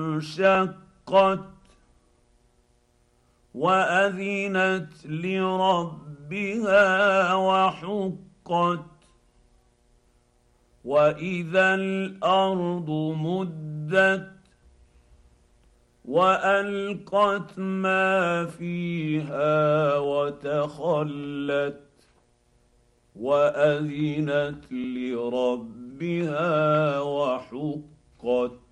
انشقت واذنت لربها وحقت واذا الارض مدت والقت ما فيها وتخلت واذنت لربها وحقت